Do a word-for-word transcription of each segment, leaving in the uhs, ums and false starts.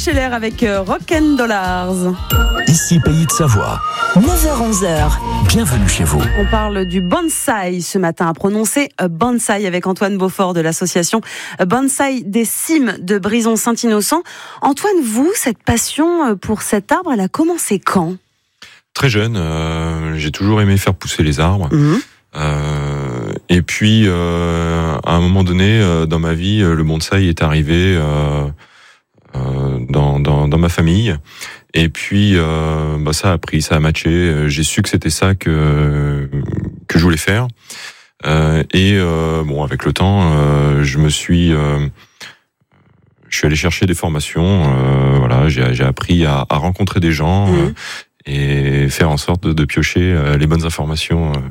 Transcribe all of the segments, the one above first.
Scheller avec Rock'n Dollars. Ici Pays de Savoie. neuf heures onze heures. Bienvenue chez vous. On parle du bonsaï ce matin, à prononcer bonsaï avec Antoine Beaufort de l'association Bonsaï des Cimes de Brison-Saint-Innocent. Antoine, vous, cette passion pour cet arbre, elle a commencé quand ? Très jeune, euh, j'ai toujours aimé faire pousser les arbres. Mmh. Euh, et puis, euh, à un moment donné, euh, dans ma vie, le bonsaï est arrivé euh, euh, dans, dans, dans ma famille. Et puis, euh, bah, ça a pris, ça a matché. J'ai su que c'était ça que que je voulais faire. Euh, et euh, bon, avec le temps, euh, je me suis, euh, je suis allé chercher des formations. Euh, voilà, j'ai, j'ai appris à, à rencontrer des gens mmh. euh, et faire en sorte de, de piocher euh, les bonnes informations euh,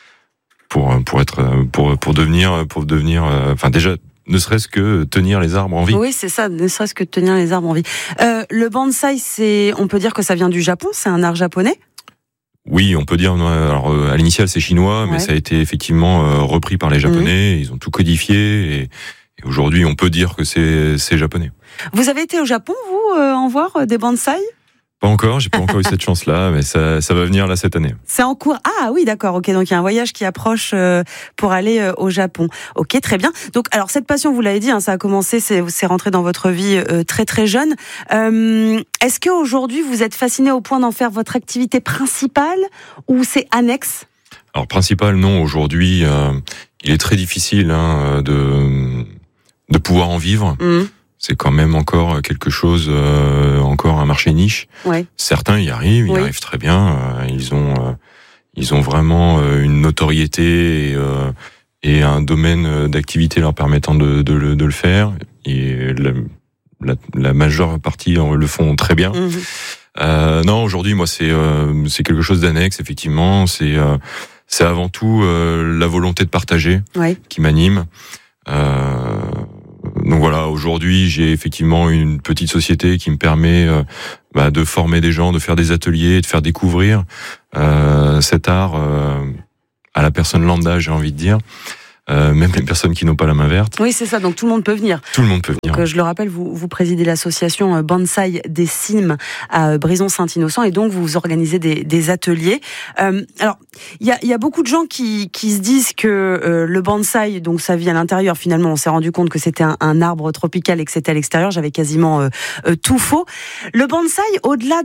pour pour être pour pour devenir pour devenir. Euh, enfin, déjà. Ne serait-ce que tenir les arbres en vie. Oui, c'est ça, ne serait-ce que tenir les arbres en vie. Euh, le bonsaï, c'est, on peut dire que ça vient du Japon, c'est un art japonais ? Oui, on peut dire. Alors, à l'initiale, c'est chinois, ouais. mais ça a été effectivement repris par les Japonais. Mmh. Ils ont tout codifié et, et aujourd'hui, on peut dire que c'est, c'est japonais. Vous avez été au Japon, vous, euh, en voir des bonsaïs ? Pas encore, j'ai pas encore eu cette chance-là, mais ça, ça va venir là cette année. C'est en cours. Ah oui, d'accord. Ok, donc il y a un voyage qui approche euh, pour aller euh, au Japon. Ok, très bien. Donc, alors cette passion, vous l'avez dit, hein, ça a commencé, c'est, c'est rentré dans votre vie euh, très très jeune. Euh, est-ce qu'aujourd'hui vous êtes fasciné au point d'en faire votre activité principale ou c'est annexe ? Alors principal, non. Aujourd'hui, euh, il est très difficile hein, de de pouvoir en vivre. Mmh. C'est quand même encore quelque chose, euh, encore un marché niche. Ouais. Certains y arrivent, ils oui. y arrivent très bien. Euh, ils ont, euh, ils ont vraiment euh, une notoriété et, euh, et un domaine d'activité leur permettant de, de, de, de le faire. Et la, la, la majeure partie le font très bien. Mmh. Euh, non, aujourd'hui, moi, c'est, euh, c'est quelque chose d'annexe. Effectivement, c'est, euh, c'est avant tout euh, la volonté de partager ouais. qui m'anime. Euh, Donc voilà, aujourd'hui, j'ai effectivement une petite société qui me permet euh, bah, de former des gens, de faire des ateliers, de faire découvrir euh, cet art euh, à la personne lambda, j'ai envie de dire. Euh, même les personnes qui n'ont pas la main verte. Oui, c'est ça, donc tout le monde peut venir. Tout le monde peut venir. Donc, euh, je le rappelle, vous, vous présidez l'association Bonsaï des Cimes à Brison-Saint-Innocent et donc vous organisez des, des ateliers. Euh, alors, il y a, y a beaucoup de gens qui, qui se disent que euh, le bonsaï, donc sa vie à l'intérieur, finalement, on s'est rendu compte que c'était un, un arbre tropical et que c'était à l'extérieur. J'avais quasiment euh, euh, tout faux. Le bonsaï, au-delà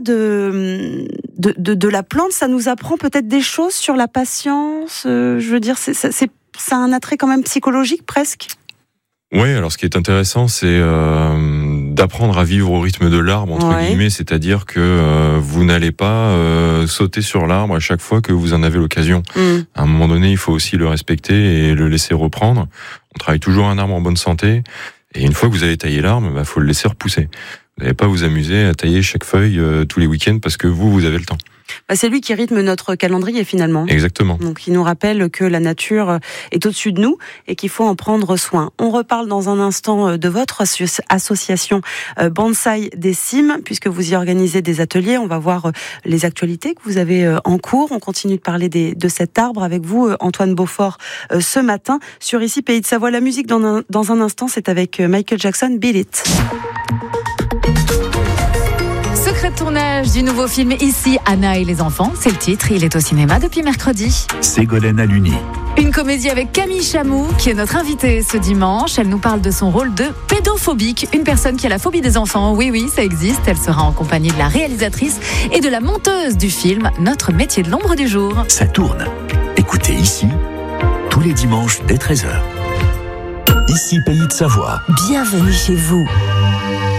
de, de, de, de la plante, ça nous apprend peut-être des choses sur la patience. Euh, je veux dire, c'est, c'est ça a un attrait quand même psychologique presque. Oui, alors ce qui est intéressant, c'est euh, d'apprendre à vivre au rythme de l'arbre, entre ouais. guillemets, c'est-à-dire que euh, vous n'allez pas euh, sauter sur l'arbre à chaque fois que vous en avez l'occasion. Mm. À un moment donné, il faut aussi le respecter et le laisser reprendre. On travaille toujours un arbre en bonne santé, et une fois que vous avez taillé l'arbre, bah, faut le laisser repousser. Vous n'allez pas vous amuser à tailler chaque feuille euh, tous les week-ends parce que vous, vous avez le temps. Bah c'est lui qui rythme notre calendrier finalement. Exactement. Donc il nous rappelle que la nature est au-dessus de nous et qu'il faut en prendre soin. On reparle dans un instant de votre association Bonsaï des Cimes, puisque vous y organisez des ateliers. On va voir les actualités que vous avez en cours. On continue de parler des, de cet arbre avec vous, Antoine Beaufort, ce matin sur Ici Pays de Savoie. La musique dans un, dans un instant, c'est avec Michael Jackson, Beat It. Secret de tournage du nouveau film Ici, Anna et les enfants, c'est le titre, il est au cinéma depuis mercredi. Ségolène Haluni. Une comédie avec Camille Chamou, qui est notre invitée ce dimanche. Elle nous parle de son rôle de pédophobique, une personne qui a la phobie des enfants. Oui, oui, ça existe. Elle sera en compagnie de la réalisatrice et de la monteuse du film Notre métier de l'ombre du jour. Ça tourne. Écoutez Ici, tous les dimanches dès treize heures. Ici, Pays de Savoie. Bienvenue chez vous.